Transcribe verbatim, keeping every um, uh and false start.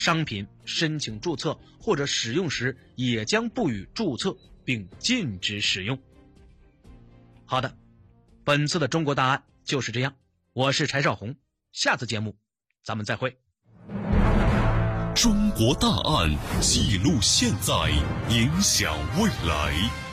商品申请注册或者使用时也将不予注册，并禁止使用。好的，本次的中国大案就是这样，我是柴少红，下次节目咱们再会。 中国大案记录现在，影响未来。